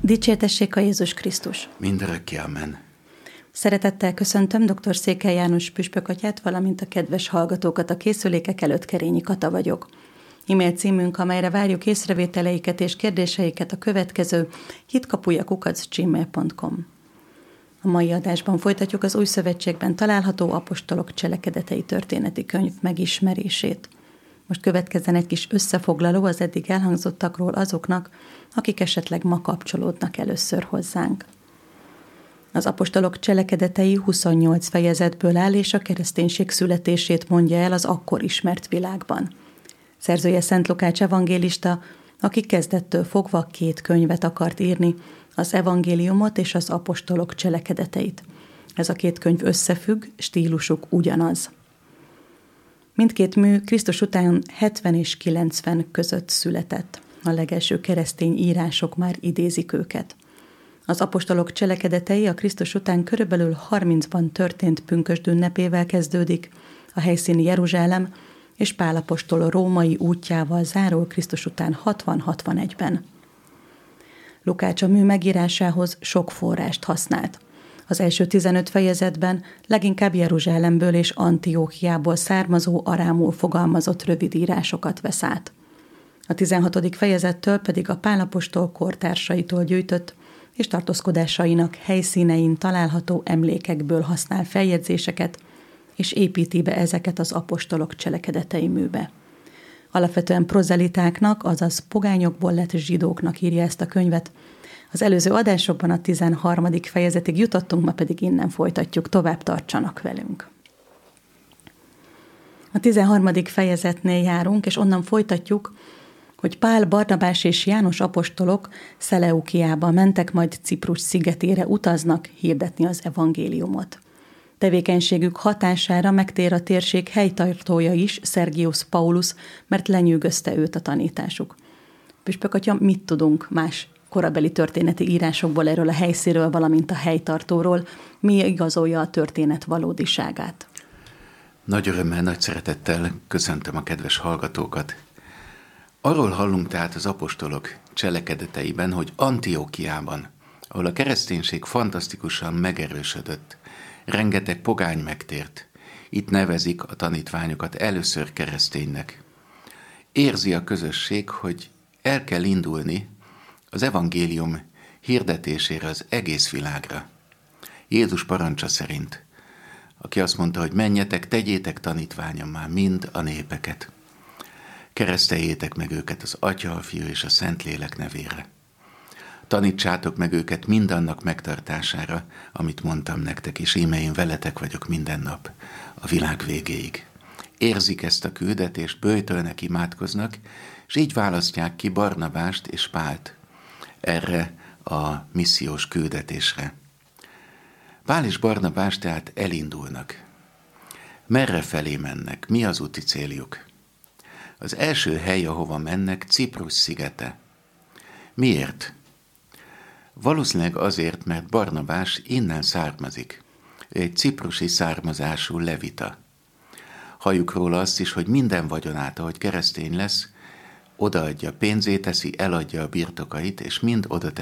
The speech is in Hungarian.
Dicsértessék a Jézus Krisztus! Mindörökké, amen. Szeretettel köszöntöm dr. Székely János püspök atyát, valamint a kedves hallgatókat. A készülékek előtt Kerényi Kata vagyok. E-mail címünk, amelyre várjuk észrevételeiket és kérdéseiket, a következő: hitkapuja@gmail.com. A mai adásban folytatjuk az Új Szövetségben található apostolok cselekedetei történeti könyv megismerését. Most következzen egy kis összefoglaló az eddig elhangzottakról azoknak, akik esetleg ma kapcsolódnak először hozzánk. Az apostolok cselekedetei 28 fejezetből áll, és a kereszténység születését mondja el az akkor ismert világban. Szerzője Szent Lukács evangélista, aki kezdettől fogva 2 könyvet akart írni, az evangéliumot és az apostolok cselekedeteit. Ez a 2 könyv összefügg, stílusuk ugyanaz. Mindkét mű Krisztus után 70 és 90 között született. A legelső keresztény írások már idézik őket. Az apostolok cselekedetei a Krisztus után körülbelül 30-ban történt pünkösd ünnepével kezdődik, a helyszín Jeruzsálem, és Pál apostol római útjával zárul Krisztus után 60-61-ben. Lukács a mű megírásához sok forrást használt. Az első 15 fejezetben leginkább Jeruzsálemből és Antiókiából származó arámul fogalmazott rövid írásokat vesz át. A 16. fejezettől pedig a Pál apostol kortársaitól gyűjtött és tartózkodásainak helyszínein található emlékekből használ feljegyzéseket, és építi be ezeket az apostolok cselekedetei műbe. Alapvetően prozelitáknak, azaz pogányokból lett zsidóknak írja ezt a könyvet. Az előző adásokban a 13. fejezetig jutottunk, ma pedig innen folytatjuk, tovább tartsanak velünk. A 13. fejezetnél járunk, és onnan folytatjuk, hogy Pál, Barnabás és János apostolok Szeleukiába mentek, majd Ciprus szigetére utaznak hirdetni az evangéliumot. Tevékenységük hatására megtér a térség helytartója is, Szergius Paulus, mert lenyűgözte őt a tanításuk. Püspök atya, mit tudunk más korabeli történeti írásokból erről a helyszínről, valamint a helytartóról? Mi igazolja a történet valódiságát? Nagy örömmel, nagy szeretettel köszöntöm a kedves hallgatókat. Arról hallunk tehát az apostolok cselekedeteiben, hogy Antiókiában, ahol a kereszténység fantasztikusan megerősödött, rengeteg pogány megtért, itt nevezik a tanítványokat először kereszténynek. Érzi a közösség, hogy el kell indulni az evangélium hirdetésére az egész világra. Jézus parancsa szerint, aki azt mondta, hogy menjetek, tegyétek tanítványommá mind a népeket. Kereszteljétek meg őket az Atya, a Fiú és a Szentlélek nevére. Tanítsátok meg őket mindannak megtartására, amit mondtam nektek, és íme én veletek vagyok minden nap, a világ végéig. Érzik ezt a küldetést, böjtölnek, imádkoznak, és így választják ki Barnabást és Pált erre a missziós küldetésre. Pál és Barnabás tehát elindulnak. Merre felé mennek? Mi az úti céljuk? Az első hely, ahova mennek, Ciprus szigete. Miért? Valószínűleg azért, mert Barnabás innen származik. Ő egy ciprusi származású levita. Halljuk róla azt is, hogy minden vagyonát, ahogy keresztény lesz, odaadja, pénzé teszi, eladja a birtokait, és mind oda